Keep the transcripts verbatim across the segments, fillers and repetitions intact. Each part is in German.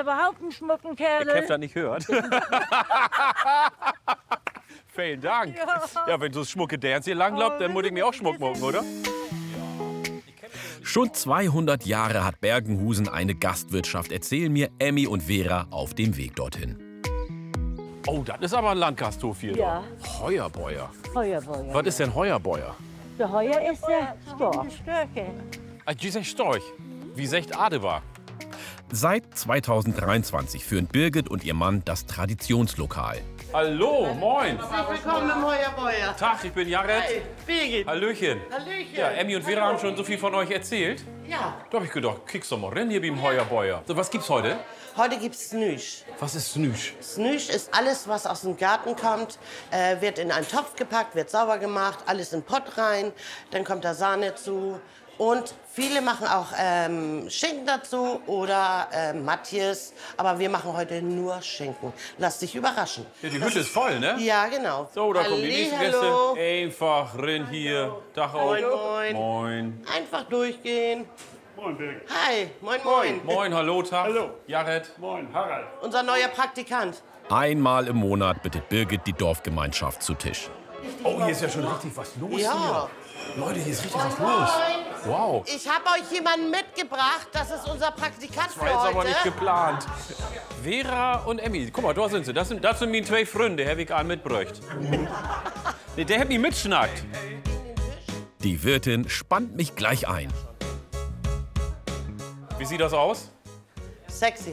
überhaupt einen schmucken Kerl. Ich hab das nicht gehört. Vielen Dank. Ja. Ja, wenn so schmucke Dance hier langläuft, dann muss ich mir auch Schmuck machen, oder? Schon zweihundert Jahre hat Bergenhusen eine Gastwirtschaft, erzählen mir Emmy und Vera auf dem Weg dorthin. Oh, das ist aber ein Landgasthof hier. Ja. Doch. Heuerbäuer. Heuerbäuer. Was ist denn Heuerbäuer? Der Heuer ist der Storch. Ah, die sagt Storch. Wie sagt Adebar? Seit zweitausenddreiundzwanzig führen Birgit und ihr Mann das Traditionslokal. Hallo, moin. Willkommen im Heuerbäuer. Tag, ich bin Jared. Hey, Birgit. Hallöchen. Hallöchen. Ja, Emmy und Vera haben schon so viel von euch erzählt. Ja. Da hab ich gedacht, kriegst doch mal rein hier beim Heuerbäuer. So, was gibt's heute? Heute gibt's Snüsch. Was ist Snüsch? Snüsch ist alles, was aus dem Garten kommt, äh, wird in einen Topf gepackt, wird sauber gemacht, alles in den Pott rein, dann kommt da Sahne zu. Und viele machen auch ähm, Schinken dazu oder äh, Matjes. Aber wir machen heute nur Schinken. Lass dich überraschen. Ja, die Hütte ist voll, ne? Ja, genau. So, da kommen die nächsten Hallihallo. Gäste. Einfach rein hier. Tag auf. Moin, moin. Moin. Einfach durchgehen. Moin, Birgit. Hi, moin, moin. Moin, hallo, Tag. Hallo. Jared. Moin, Harald. Unser neuer Praktikant. Einmal im Monat bittet Birgit die Dorfgemeinschaft zu Tisch. Oh, hier ist ja schon richtig was los Ja. hier. Leute, hier ist richtig was los. Wow. Ich habe euch jemanden mitgebracht. Das ist unser Praktikant für War jetzt aber heute. nicht geplant. Vera und Emmy, guck mal, da sind sie. Das sind, das sind meine zwei Freunde, Herr ich an mitbräucht. Nee, der hat mich mitschnackt. Die Wirtin spannt mich gleich ein. Wie sieht das aus? Sexy.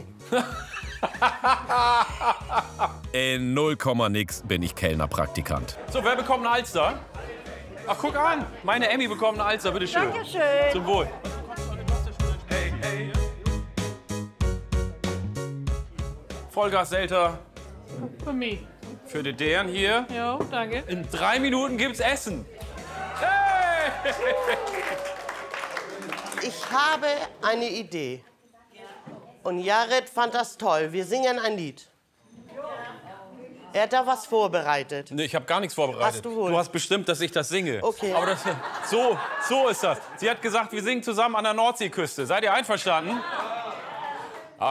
In null Komma nix bin ich Kellnerpraktikant. So, wer bekommt eine Alster? Ach, guck an. Meine Emmy bekommt eine Alster, bitteschön. Dankeschön. Zum Wohl. Vollgas Selter. Für mich. Für die Dären hier. Ja, danke. In drei Minuten gibt's Essen. Hey! Ich habe eine Idee. Und Jared fand das toll. Wir singen ein Lied. Er hat da was vorbereitet. Nee, ich habe gar nichts vorbereitet. Hast du wohl? Du hast bestimmt, dass ich das singe. Okay. Aber das, so, so ist das. Sie hat gesagt, wir singen zusammen an der Nordseeküste. Seid ihr einverstanden?